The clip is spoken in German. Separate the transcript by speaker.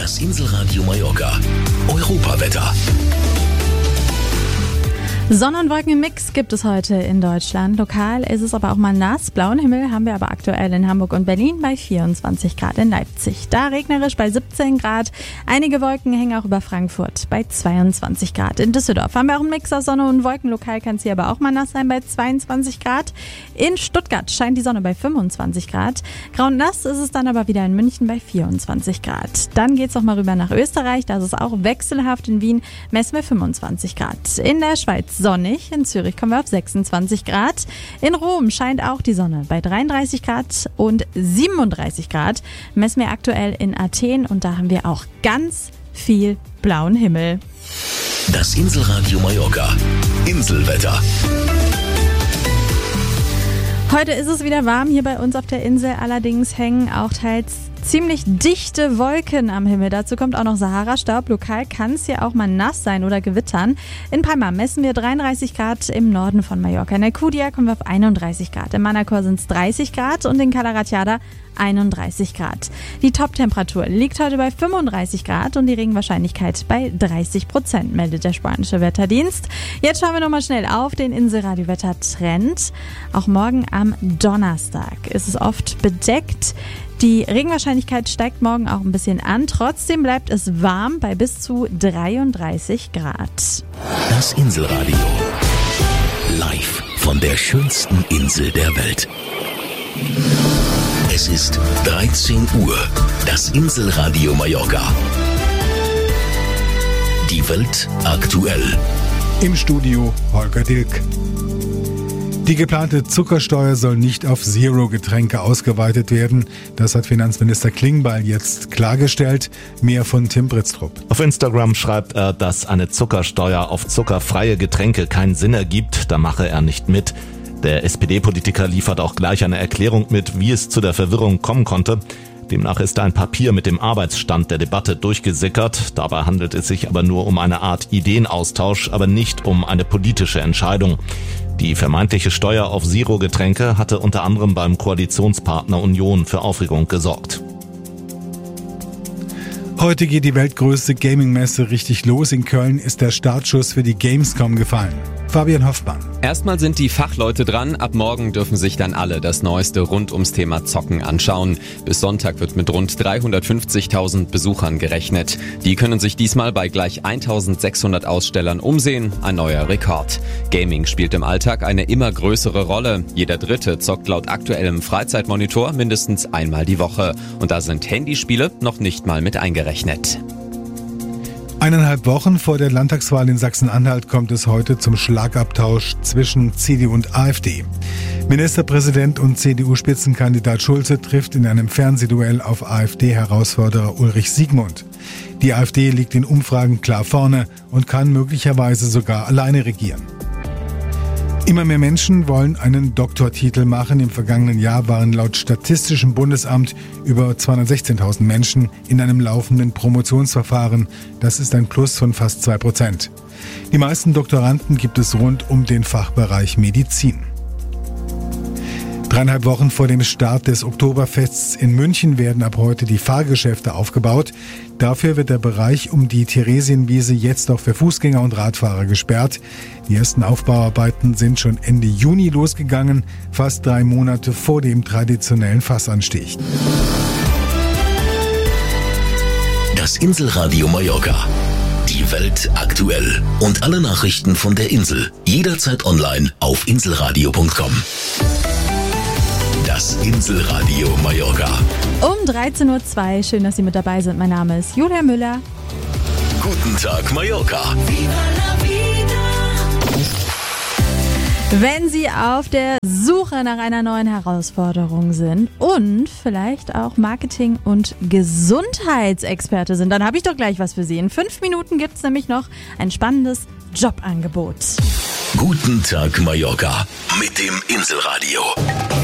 Speaker 1: Das Inselradio Mallorca. Europawetter.
Speaker 2: Sonne- und Wolkenmix gibt es heute in Deutschland. Lokal ist es aber auch mal nass. Blauen Himmel haben wir aber aktuell in Hamburg und Berlin bei 24 Grad in Leipzig. Da regnerisch bei 17 Grad. Einige Wolken hängen auch über Frankfurt bei 22 Grad. In Düsseldorf haben wir auch einen Mix aus Sonne und Wolken. Lokal kann es hier aber auch mal nass sein bei 22 Grad. In Stuttgart scheint die Sonne bei 25 Grad. Grau und nass ist es dann aber wieder in München bei 24 Grad. Dann geht es noch mal rüber nach Österreich. Da ist es auch wechselhaft. In Wien messen wir 25 Grad. In der Schweiz sonnig. In Zürich kommen wir auf 26 Grad. In Rom scheint auch die Sonne bei 33 Grad und 37 Grad messen wir aktuell in Athen und da haben wir auch ganz viel blauen Himmel.
Speaker 1: Das Inselradio Mallorca. Inselwetter.
Speaker 2: Heute ist es wieder warm hier bei uns auf der Insel, allerdings hängen auch teils ziemlich dichte Wolken am Himmel. Dazu kommt auch noch Sahara-Staub. Lokal kann es hier auch mal nass sein oder gewittern. In Palma messen wir 33 Grad im Norden von Mallorca. In Alcudia kommen wir auf 31 Grad. In Manacor sind es 30 Grad und in Cala Ratjada 31 Grad. Die Top-Temperatur liegt heute bei 35 Grad und die Regenwahrscheinlichkeit bei 30%, meldet der spanische Wetterdienst. Jetzt schauen wir nochmal schnell auf den Inselradio-Wetter-Trend. Auch morgen am Donnerstag ist es oft bedeckt. Die Regenwahrscheinlichkeit steigt morgen auch ein bisschen an. Trotzdem bleibt es warm bei bis zu 33 Grad.
Speaker 1: Das Inselradio. Live von der schönsten Insel der Welt. Es ist 13 Uhr. Das Inselradio Mallorca. Die Welt aktuell.
Speaker 3: Im Studio Holger Dilk. Die geplante Zuckersteuer soll nicht auf Zero-Getränke ausgeweitet werden. Das hat Finanzminister Klingbeil jetzt klargestellt. Mehr von Tim Britztrup.
Speaker 4: Auf Instagram schreibt er, dass eine Zuckersteuer auf zuckerfreie Getränke keinen Sinn ergibt. Da mache er nicht mit. Der SPD-Politiker liefert auch gleich eine Erklärung mit, wie es zu der Verwirrung kommen konnte. Demnach ist ein Papier mit dem Arbeitsstand der Debatte durchgesickert. Dabei handelt es sich aber nur um eine Art Ideenaustausch, aber nicht um eine politische Entscheidung. Die vermeintliche Steuer auf Zero-Getränke hatte unter anderem beim Koalitionspartner Union für Aufregung gesorgt.
Speaker 3: Heute geht die weltgrößte Gaming-Messe richtig los. In Köln ist der Startschuss für die Gamescom gefallen. Fabian Hoffmann.
Speaker 5: Erstmal sind die Fachleute dran. Ab morgen dürfen sich dann alle das Neueste rund ums Thema Zocken anschauen. Bis Sonntag wird mit rund 350.000 Besuchern gerechnet. Die können sich diesmal bei gleich 1.600 Ausstellern umsehen. Ein neuer Rekord. Gaming spielt im Alltag eine immer größere Rolle. Jeder Dritte zockt laut aktuellem Freizeitmonitor mindestens einmal die Woche. Und da sind Handyspiele noch nicht mal mit eingerechnet.
Speaker 3: 1,5 Wochen vor der Landtagswahl in Sachsen-Anhalt kommt es heute zum Schlagabtausch zwischen CDU und AfD. Ministerpräsident und CDU-Spitzenkandidat Schulze trifft in einem Fernsehduell auf AfD-Herausforderer Ulrich Siegmund. Die AfD liegt in Umfragen klar vorne und kann möglicherweise sogar alleine regieren. Immer mehr Menschen wollen einen Doktortitel machen. Im vergangenen Jahr waren laut Statistischem Bundesamt über 216.000 Menschen in einem laufenden Promotionsverfahren. Das ist ein Plus von fast 2%. Die meisten Doktoranden gibt es rund um den Fachbereich Medizin. 3,5 Wochen vor dem Start des Oktoberfests in München werden ab heute die Fahrgeschäfte aufgebaut. Dafür wird der Bereich um die Theresienwiese jetzt auch für Fußgänger und Radfahrer gesperrt. Die ersten Aufbauarbeiten sind schon Ende Juni losgegangen, fast 3 Monate vor dem traditionellen Fassanstich.
Speaker 1: Das Inselradio Mallorca. Die Welt aktuell. Und alle Nachrichten von der Insel. Jederzeit online auf inselradio.com. Das Inselradio Mallorca.
Speaker 2: Um 13.02 Uhr. Schön, dass Sie mit dabei sind. Mein Name ist Julia Müller.
Speaker 1: Guten Tag, Mallorca.
Speaker 2: Wenn Sie auf der Suche nach einer neuen Herausforderung sind und vielleicht auch Marketing- und Gesundheitsexperte sind, dann habe ich doch gleich was für Sie. In 5 Minuten gibt es nämlich noch ein spannendes Jobangebot.
Speaker 1: Guten Tag, Mallorca. Mit dem Inselradio.